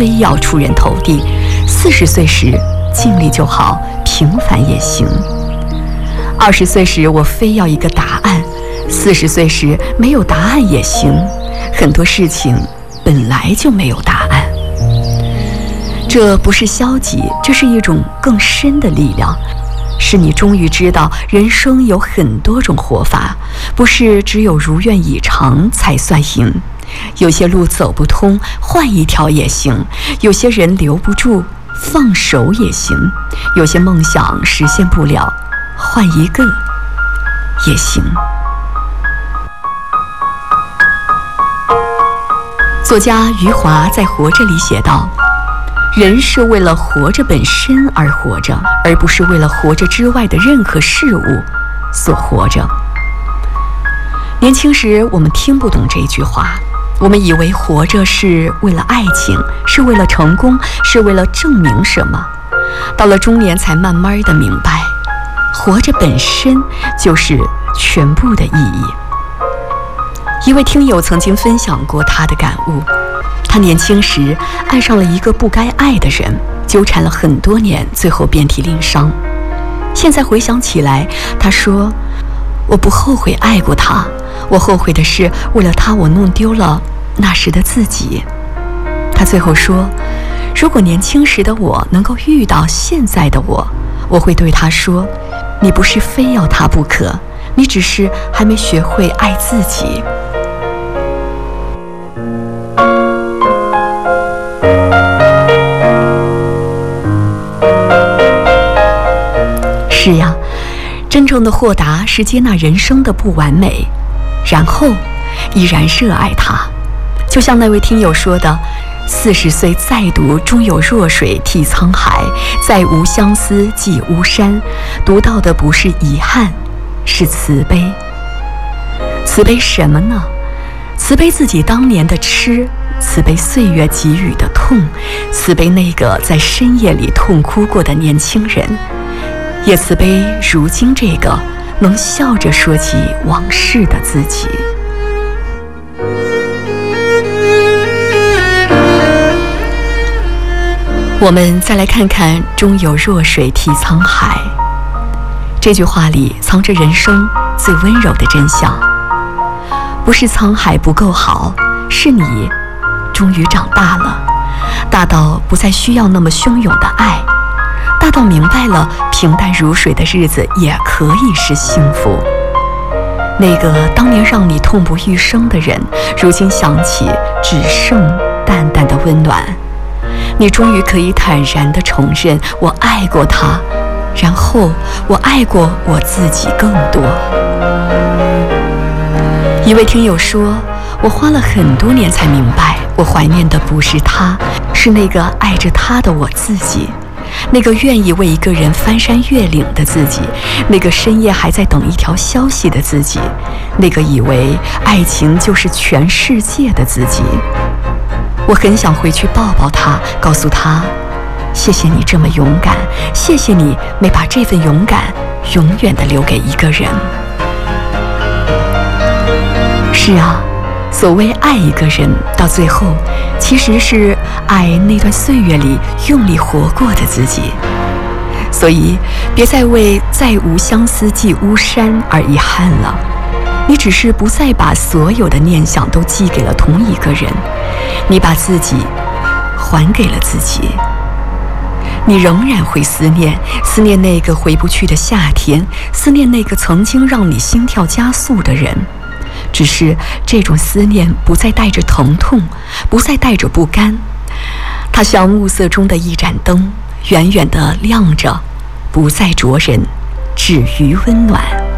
非要出人头地，40岁时尽力就好，平凡也行。20岁时我非要一个答案，40岁时没有答案也行。很多事情本来就没有答案。这不是消极，这是一种更深的力量，是你终于知道人生有很多种活法，不是只有如愿以偿才算赢。有些路走不通，换一条也行；有些人留不住，放手也行；有些梦想实现不了，换一个也行。作家余华在《活着》里写道，人是为了活着本身而活着，而不是为了活着之外的任何事物所活着。年轻时我们听不懂这句话，我们以为活着是为了爱情，是为了成功，是为了证明什么。到了中年才慢慢的明白，活着本身就是全部的意义。一位听友曾经分享过他的感悟，他年轻时爱上了一个不该爱的人，纠缠了很多年，最后遍体鳞伤。现在回想起来，他说，我不后悔爱过他，我后悔的是为了他我弄丢了那时的自己。他最后说，如果年轻时的我能够遇到现在的我，我会对他说，你不是非要他不可，你只是还没学会爱自己。是呀，真正的豁达是接纳人生的不完美，然后依然热爱它。就像那位听友说的，40岁再读，终有弱水替沧海，再无相思寄巫山。读到的不是遗憾，是慈悲。慈悲什么呢？慈悲自己当年的痴，慈悲岁月给予的痛，慈悲那个在深夜里痛哭过的年轻人，也慈悲如今这个能笑着说起往事的自己。我们再来看看终有弱水替沧海，这句话里藏着人生最温柔的真相。不是沧海不够好，是你终于长大了，大到不再需要那么汹涌的爱，大到明白了平淡如水的日子也可以是幸福。那个当年让你痛不欲生的人，如今想起只剩淡淡的温暖。你终于可以坦然地承认，我爱过他，然后我爱过我自己更多。一位听友说，我花了很多年才明白，我怀念的不是他，是那个爱着他的我自己，那个愿意为一个人翻山越岭的自己，那个深夜还在等一条消息的自己，那个以为爱情就是全世界的自己。我很想回去抱抱他，告诉他，谢谢你这么勇敢，谢谢你没把这份勇敢永远地留给一个人。是啊，所谓爱一个人，到最后其实是爱那段岁月里用力活过的自己。所以别再为再无相思寄巫山而遗憾了，你只是不再把所有的念想都寄给了同一个人，你把自己还给了自己。你仍然会思念那个回不去的夏天，思念那个曾经让你心跳加速的人，只是这种思念不再带着疼痛，不再带着不甘，它像暮色中的一盏灯，远远地亮着，不再灼人，止于温暖。